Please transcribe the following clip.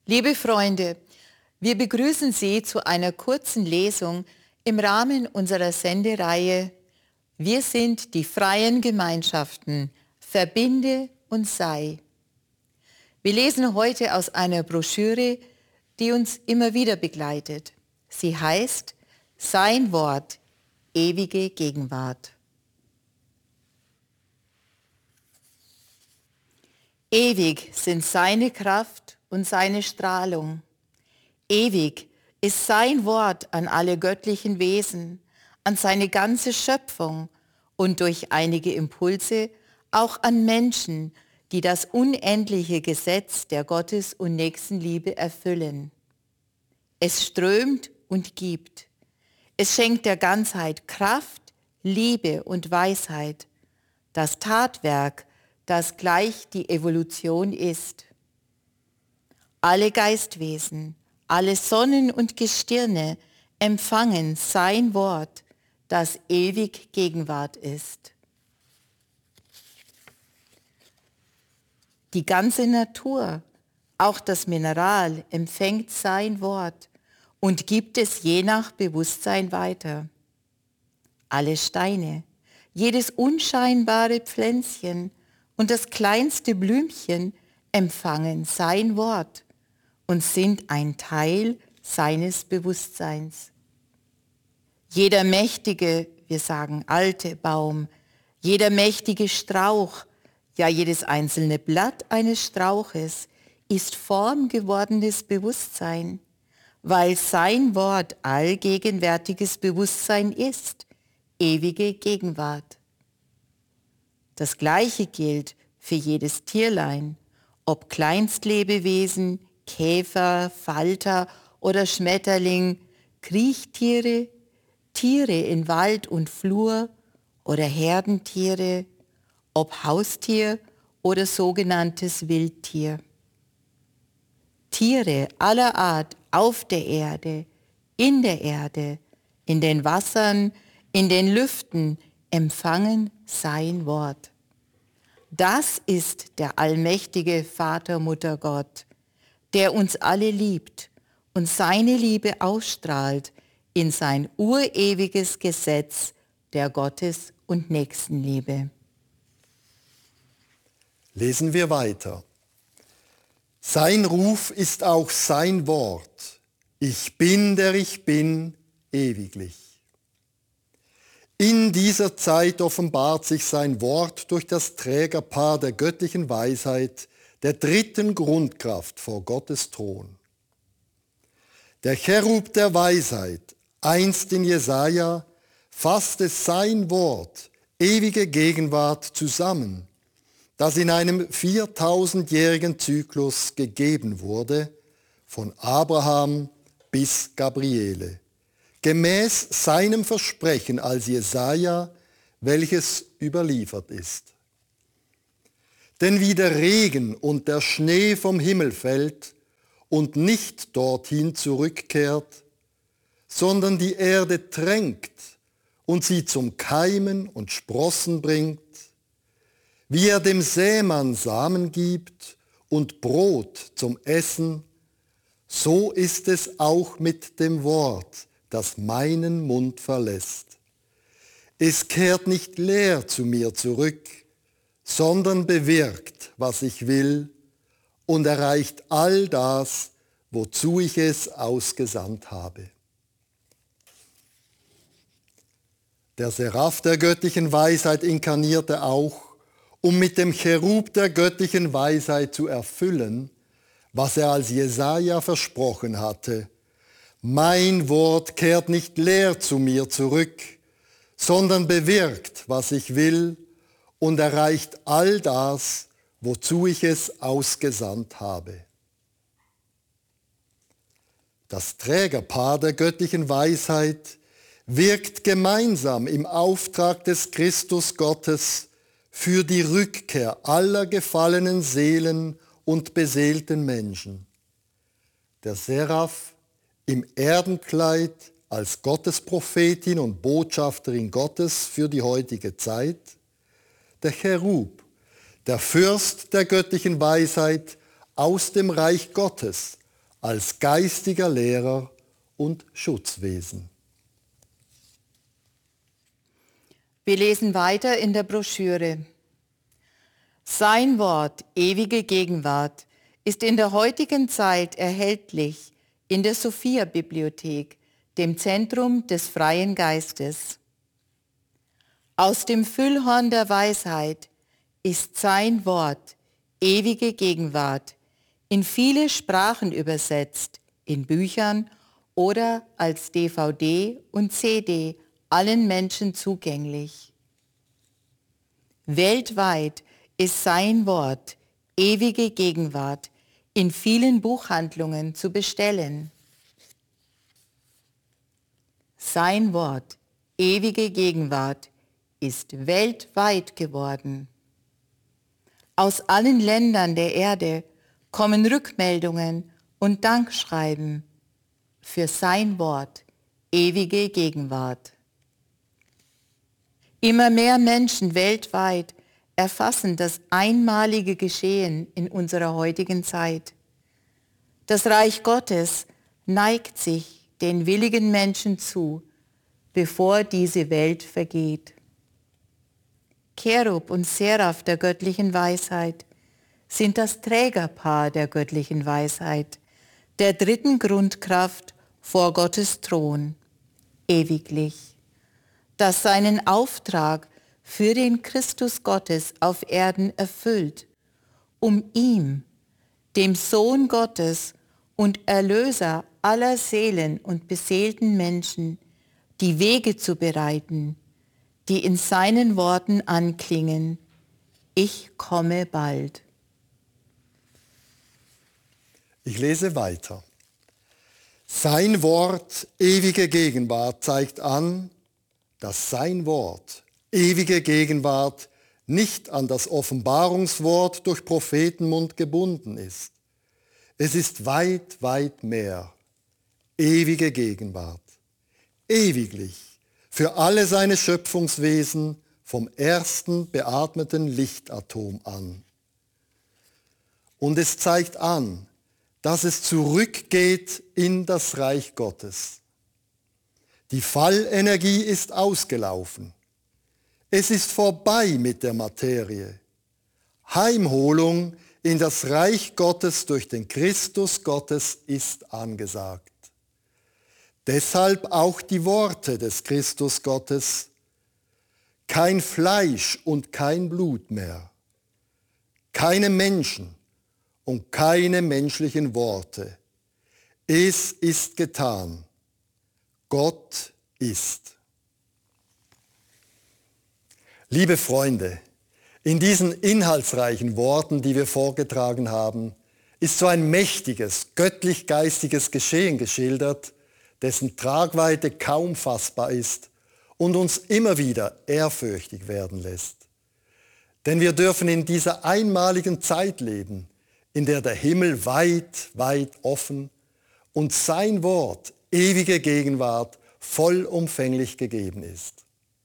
Liebe Freunde, wir begrüßen Sie zu einer kurzen Lesung im Rahmen unserer Sendereihe Wir sind die freien Gemeinschaften, verbinde und sei. Wir lesen heute aus einer Broschüre, die uns immer wieder begleitet. Sie heißt Sein Wort, ewige Gegenwart. Ewig sind seine Kraft und seine Strahlung. Ewig ist sein Wort an alle göttlichen Wesen, an seine ganze Schöpfung und durch einige Impulse auch an Menschen, die das unendliche Gesetz der Gottes- und Nächstenliebe erfüllen. Es strömt und gibt. Es schenkt der Ganzheit Kraft, Liebe und Weisheit. Das Tatwerk, das gleich die Evolution ist. Alle Geistwesen, alle Sonnen und Gestirne empfangen sein Wort, das ewig Gegenwart ist. Die ganze Natur, auch das Mineral, empfängt sein Wort und gibt es je nach Bewusstsein weiter. Alle Steine, jedes unscheinbare Pflänzchen und das kleinste Blümchen empfangen sein Wort und sind ein Teil seines Bewusstseins. Jeder mächtige, wir sagen alte Baum, jeder mächtige Strauch, ja jedes einzelne Blatt eines Strauches ist formgewordenes Bewusstsein, weil sein Wort allgegenwärtiges Bewusstsein ist, ewige Gegenwart. Das Gleiche gilt für jedes Tierlein, ob Kleinstlebewesen, Käfer, Falter oder Schmetterling, Kriechtiere, Tiere in Wald und Flur oder Herdentiere, ob Haustier oder sogenanntes Wildtier. Tiere aller Art auf der Erde, in den Wassern, in den Lüften empfangen sein Wort. Das ist der allmächtige Vater, Mutter Gott, der uns alle liebt und seine Liebe ausstrahlt in sein urewiges Gesetz der Gottes- und Nächstenliebe. Lesen wir weiter. Sein Ruf ist auch sein Wort. Ich bin, der ich bin, ewiglich. In dieser Zeit offenbart sich sein Wort durch das Trägerpaar der göttlichen Weisheit, der dritten Grundkraft vor Gottes Thron. Der Cherub der Weisheit, einst in Jesaja, fasste sein Wort, ewige Gegenwart, zusammen, das in einem 4000-jährigen Zyklus gegeben wurde, von Abraham bis Gabriele, gemäß seinem Versprechen als Jesaja, welches überliefert ist. Denn wie der Regen und der Schnee vom Himmel fällt und nicht dorthin zurückkehrt, sondern die Erde tränkt und sie zum Keimen und Sprossen bringt, wie er dem Sämann Samen gibt und Brot zum Essen, so ist es auch mit dem Wort, das meinen Mund verlässt. Es kehrt nicht leer zu mir zurück, sondern bewirkt, was ich will, und erreicht all das, wozu ich es ausgesandt habe. Der Seraph der göttlichen Weisheit inkarnierte auch, um mit dem Cherub der göttlichen Weisheit zu erfüllen, was er als Jesaja versprochen hatte. Mein Wort kehrt nicht leer zu mir zurück, sondern bewirkt, was ich will, und erreicht all das, wozu ich es ausgesandt habe. Das Trägerpaar der göttlichen Weisheit wirkt gemeinsam im Auftrag des Christus Gottes für die Rückkehr aller gefallenen Seelen und beseelten Menschen. Der Seraph im Erdenkleid als Gottesprophetin und Botschafterin Gottes für die heutige Zeit, der Cherub, der Fürst der göttlichen Weisheit aus dem Reich Gottes als geistiger Lehrer und Schutzwesen. Wir lesen weiter in der Broschüre. Sein Wort, ewige Gegenwart, ist in der heutigen Zeit erhältlich in der Sophia-Bibliothek, dem Zentrum des freien Geistes. Aus dem Füllhorn der Weisheit ist sein Wort, ewige Gegenwart, in viele Sprachen übersetzt, in Büchern oder als DVD und CD allen Menschen zugänglich. Weltweit ist sein Wort, ewige Gegenwart, in vielen Buchhandlungen zu bestellen. Sein Wort, ewige Gegenwart, ist weltweit geworden. Aus allen Ländern der Erde kommen Rückmeldungen und Dankschreiben für sein Wort, ewige Gegenwart. Immer mehr Menschen weltweit erfassen das einmalige Geschehen in unserer heutigen Zeit. Das Reich Gottes neigt sich den willigen Menschen zu, bevor diese Welt vergeht. Cherub und Seraph der göttlichen Weisheit sind das Trägerpaar der göttlichen Weisheit, der dritten Grundkraft vor Gottes Thron, ewiglich, das seinen Auftrag für den Christus Gottes auf Erden erfüllt, um ihm, dem Sohn Gottes und Erlöser aller Seelen und beseelten Menschen, die Wege zu bereiten, die in seinen Worten anklingen: Ich komme bald. Ich lese weiter. Sein Wort, ewige Gegenwart, zeigt an, dass sein Wort, ewige Gegenwart, nicht an das Offenbarungswort durch Prophetenmund gebunden ist. Es ist weit, weit mehr. Ewige Gegenwart. Ewiglich. Für alle seine Schöpfungswesen vom ersten beatmeten Lichtatom an. Und es zeigt an, dass es zurückgeht in das Reich Gottes. Die Fallenergie ist ausgelaufen. Es ist vorbei mit der Materie. Heimholung in das Reich Gottes durch den Christus Gottes ist angesagt. Deshalb auch die Worte des Christus Gottes: Kein Fleisch und kein Blut mehr, keine Menschen und keine menschlichen Worte. Es ist getan. Gott ist. Liebe Freunde, in diesen inhaltsreichen Worten, die wir vorgetragen haben, ist so ein mächtiges, göttlich-geistiges Geschehen geschildert, dessen Tragweite kaum fassbar ist und uns immer wieder ehrfürchtig werden lässt. Denn wir dürfen in dieser einmaligen Zeit leben, in der der Himmel weit, weit offen und sein Wort, ewige Gegenwart, vollumfänglich gegeben ist.